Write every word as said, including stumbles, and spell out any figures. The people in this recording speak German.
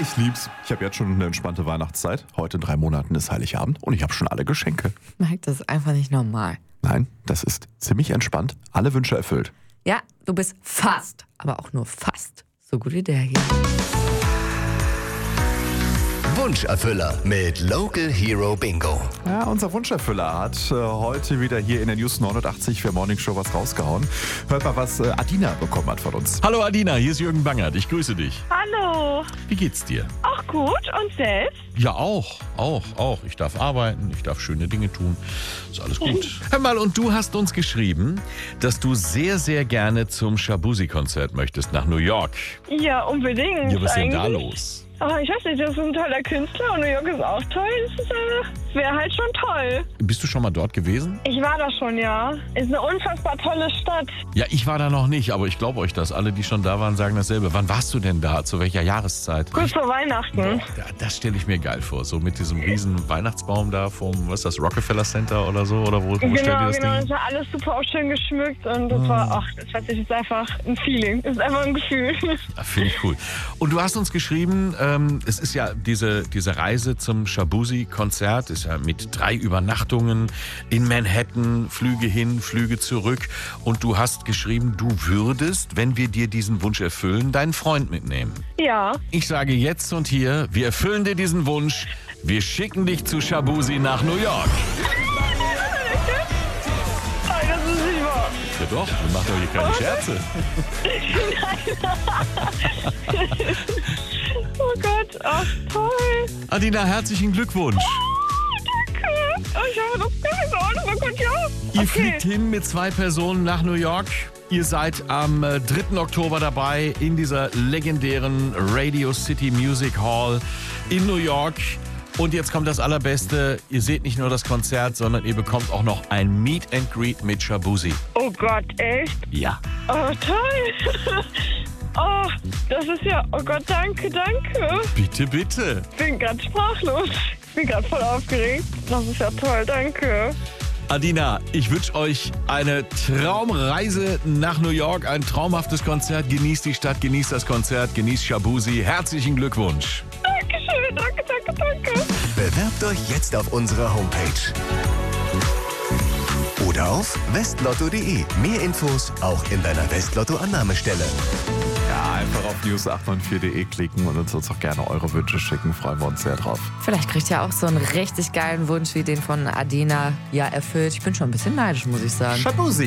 ich lieb's. Ich habe jetzt schon eine entspannte Weihnachtszeit. Heute in drei Monaten ist Heiligabend und ich habe schon alle Geschenke. Mike, das ist einfach nicht normal. Nein, das ist ziemlich entspannt. Alle Wünsche erfüllt. Ja, du bist fast, aber auch nur fast so gut wie der hier. Wunscherfüller mit Local Hero Bingo. Ja, unser Wunscherfüller hat äh, heute wieder hier in der News neunundachtzig für Morning Show was rausgehauen. Hört mal, was äh, Adina bekommen hat von uns. Hallo Adina, hier ist Jürgen Bangert. Ich grüße dich. Hallo. Wie geht's dir? Auch gut. Und selbst? Ja, auch, auch, auch. Ich darf arbeiten, ich darf schöne Dinge tun. Ist alles gut. Hör mal, und du hast uns geschrieben, dass du sehr, sehr gerne zum Shaboozey-Konzert möchtest nach New York. Ja, unbedingt. Ja, was ist denn da eigentlich. los? Aber ich weiß nicht, das ist ein toller Künstler und New York ist auch toll. Das ist, äh, wäre halt schon toll. Bist du schon mal dort gewesen? Ich war da schon, ja. Ist eine unfassbar tolle Stadt. Ja, ich war da noch nicht, aber ich glaube euch das. Alle, die schon da waren, sagen dasselbe. Wann warst du denn da? Zu welcher Jahreszeit? Kurz vor Weihnachten. Boah, das stelle ich mir geil vor. So mit diesem riesen Weihnachtsbaum da vom, was ist das, Rockefeller Center oder so? Oder wo, wo Genau, stellt ihr das genau. Ding? Das war alles super auch schön geschmückt und das war, ach, das weiß ich, ist einfach ein Feeling. Das ist einfach ein Gefühl. Finde ich cool. Und du hast uns geschrieben, ähm, es ist ja diese, diese Reise zum Shaboozey-Konzert, ist ja mit drei Übernachtungen in Manhattan, Flüge hin, Flüge zurück. Und du hast geschrieben, du würdest, wenn wir dir diesen Wunsch erfüllen, deinen Freund mitnehmen. Ja. Ich sage jetzt und hier, wir erfüllen dir diesen Wunsch. Wir schicken dich zu Shaboozey nach New York. Nein, das ist nicht wahr. Ja doch, wir machen doch hier keine Scherze. Oh Gott, ach toll. Adina, herzlichen Glückwunsch. Danke. Oh, ich habe das gesagt. Oh Gott, ja. Ihr Okay. fliegt hin mit zwei Personen nach New York. Ihr seid am äh, dritten Oktober dabei in dieser legendären Radio City Music Hall in New York. Und jetzt kommt das Allerbeste. Ihr seht nicht nur das Konzert, sondern ihr bekommt auch noch ein Meet and Greet mit Shaboozey. Oh Gott, echt? Ja. Oh, toll. Oh, das ist ja... Oh Gott, danke, danke. Bitte, bitte. Ich bin ganz sprachlos. Ich bin gerade voll aufgeregt. Das ist ja toll, danke. Adina, ich wünsche euch eine Traumreise nach New York, ein traumhaftes Konzert. Genießt die Stadt, genießt das Konzert, genießt Shaboozey. Herzlichen Glückwunsch. Dankeschön, danke, danke, danke. Bewerbt euch jetzt auf unserer Homepage. Oder auf westlotto punkt de. Mehr Infos auch in deiner Westlotto-Annahmestelle. Ja, einfach auf news acht neun vier punkt de klicken und uns auch gerne eure Wünsche schicken. Freuen wir uns sehr drauf. Vielleicht kriegt ihr auch so einen richtig geilen Wunsch wie den von Adina ja erfüllt. Ich bin schon ein bisschen neidisch, muss ich sagen. Shaboozey.